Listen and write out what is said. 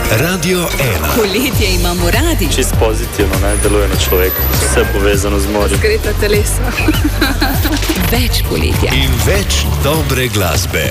Radio 1. Poletje imamo radi. Čist pozitivno, ne, deluje na človeka. Vse povezano z morjem. Skreta telesa. Več poletja. In več dobre glasbe.